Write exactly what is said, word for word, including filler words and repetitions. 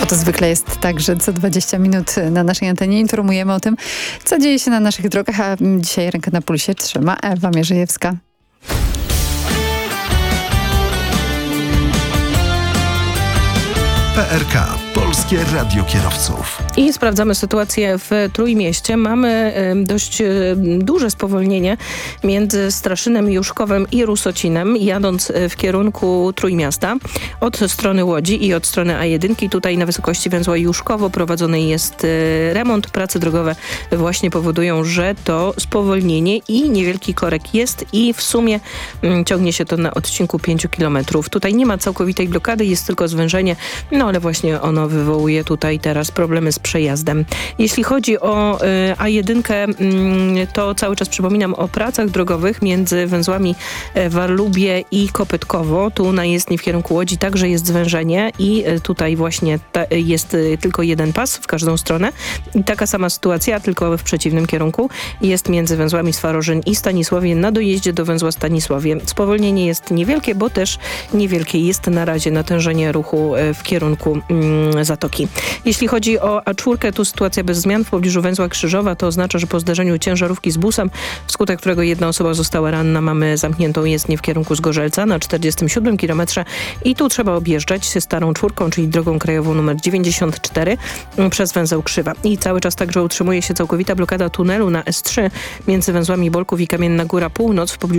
Bo to zwykle jest tak, że co dwadzieścia minut na naszej antenie informujemy o tym, co dzieje się na naszych drogach, a dzisiaj rękę na pulsie trzyma Ewa Mierzejewska. P R K. Polskie Radio Kierowców. I sprawdzamy sytuację w Trójmieście. Mamy dość duże spowolnienie między Straszynem Juszkowem i Rusocinem, jadąc w kierunku Trójmiasta od strony Łodzi i od strony A jeden. Tutaj na wysokości węzła Juszkowo prowadzony jest remont. Prace drogowe właśnie powodują, że to spowolnienie i niewielki korek jest i w sumie ciągnie się to na odcinku pięciu kilometrów. Tutaj nie ma całkowitej blokady, jest tylko zwężenie, no ale właśnie ono wywołuje tutaj teraz problemy z przejazdem. Jeśli chodzi o y, A jeden, y, to cały czas przypominam o pracach drogowych między węzłami Warlubie i Kopytkowo. Tu na jezdni w kierunku Łodzi także jest zwężenie i y, tutaj właśnie ta, y, jest y, tylko jeden pas w każdą stronę. I taka sama sytuacja, tylko w przeciwnym kierunku, jest między węzłami Swarożyn i Stanisławie na dojeździe do węzła Stanisławie. Spowolnienie jest niewielkie, bo też niewielkie jest na razie natężenie ruchu y, w kierunku y, Zatoki. Jeśli chodzi o A cztery, tu sytuacja bez zmian w pobliżu węzła Krzyżowa. To oznacza, że po zderzeniu ciężarówki z busem, wskutek którego jedna osoba została ranna, mamy zamkniętą jezdnię w kierunku Zgorzelca na czterdziestym siódmym kilometrze i tu trzeba objeżdżać się starą czwórką, czyli drogą krajową nr dziewięćdziesiąt cztery przez węzeł Krzywa. I cały czas także utrzymuje się całkowita blokada tunelu na S trzy między węzłami Bolków i Kamienna Góra Północ w pobliżu